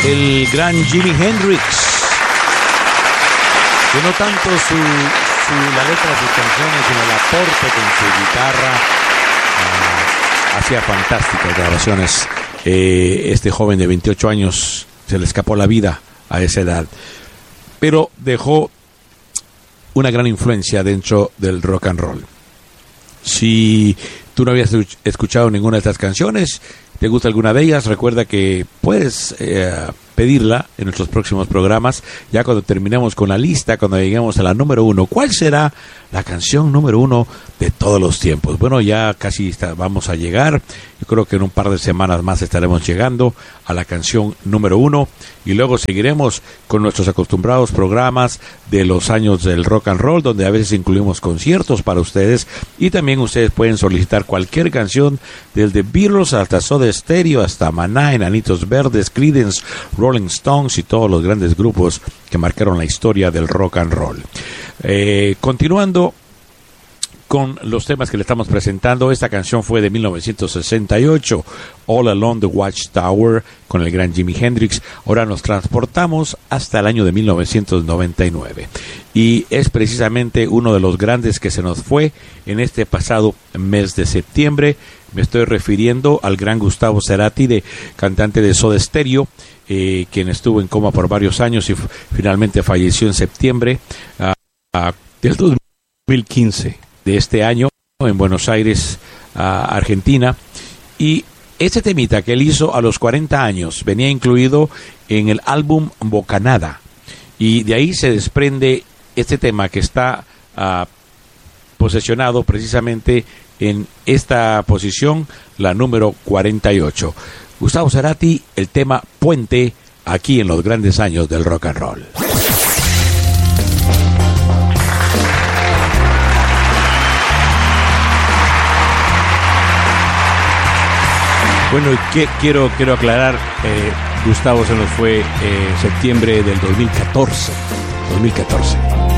el gran Jimi Hendrix, que no tanto la letra de sus canciones, sino el aporte con su guitarra, hacía fantásticas grabaciones. Este joven de 28 años se le escapó la vida a esa edad, pero dejó una gran influencia dentro del rock and roll. Si tú no habías escuchado ninguna de estas canciones, te gusta alguna de ellas, recuerda que puedes pedirla en nuestros próximos programas, ya cuando terminemos con la lista, cuando lleguemos a la número 1. ¿Cuál será la canción número 1 de todos los tiempos? Bueno, ya casi vamos a llegar. Yo creo que en un par de semanas más estaremos llegando a la canción número 1 y luego seguiremos con nuestros acostumbrados programas de los años del rock and roll, donde a veces incluimos conciertos para ustedes, y también ustedes pueden solicitar cualquier canción, desde Beatles hasta Soda Stereo, hasta Maná, Enanitos Verdes, Creedence, Rolling Stones y todos los grandes grupos que marcaron la historia del rock and roll. Continuando con los temas que le estamos presentando, esta canción fue de 1968, All Along the Watchtower, con el gran Jimi Hendrix. Ahora nos transportamos hasta el año de 1999 y es precisamente uno de los grandes que se nos fue en este pasado mes de septiembre. Me estoy refiriendo al gran Gustavo Cerati, cantante de Soda Stereo, quien estuvo en coma por varios años y finalmente falleció en septiembre del 2015 de este año en Buenos Aires, Argentina. Y este temita que él hizo a los 40 años venía incluido en el álbum Bocanada, y de ahí se desprende este tema que está posesionado precisamente en esta posición, la número 48. Gustavo Cerati, el tema Puente, aquí en los grandes años del rock and roll. Bueno, quiero aclarar, Gustavo se nos fue septiembre del 2014.